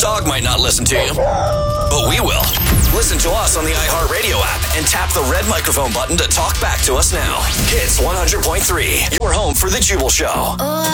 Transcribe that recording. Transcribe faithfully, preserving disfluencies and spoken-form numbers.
dog might not listen to you, but we will. Listen to us on the iHeartRadio app and tap the red microphone button to talk back to us now. Hits one hundred point three, your home for The Jubal Show.